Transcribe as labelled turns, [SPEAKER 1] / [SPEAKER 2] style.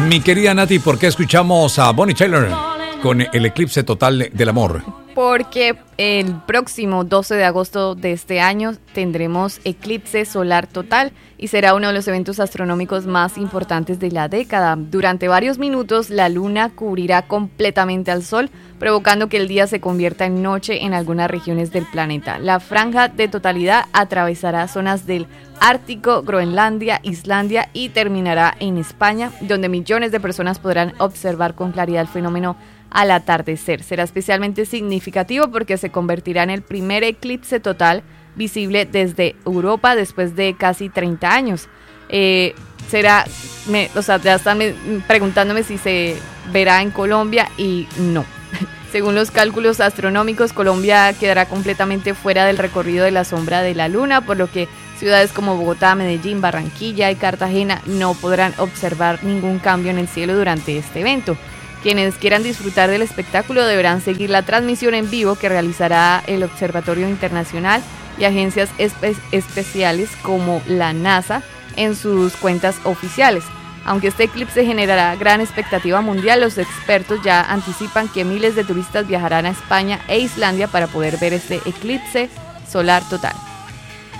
[SPEAKER 1] Mi querida Nati, ¿por qué escuchamos a Bonnie Tyler con el eclipse total del amor?
[SPEAKER 2] Porque el próximo 12 de agosto de este año tendremos eclipse solar total y será uno de los eventos astronómicos más importantes de la década. Durante varios minutos la luna cubrirá completamente al sol, provocando que el día se convierta en noche en algunas regiones del planeta. La franja de totalidad atravesará zonas del Ártico, Groenlandia, Islandia y terminará en España, donde millones de personas podrán observar con claridad el fenómeno al atardecer. Será especialmente significativo porque se convertirá en el primer eclipse total visible desde Europa después de casi 30 años. Ya están preguntándome si se verá en Colombia y no. Según los cálculos astronómicos, Colombia quedará completamente fuera del recorrido de la sombra de la luna, por lo que ciudades como Bogotá, Medellín, Barranquilla y Cartagena no podrán observar ningún cambio en el cielo durante este evento. Quienes quieran disfrutar del espectáculo deberán seguir la transmisión en vivo que realizará el Observatorio Internacional y agencias especiales como la NASA en sus cuentas oficiales. Aunque este eclipse generará gran expectativa mundial, los expertos ya anticipan que miles de turistas viajarán a España e Islandia para poder ver este eclipse solar total.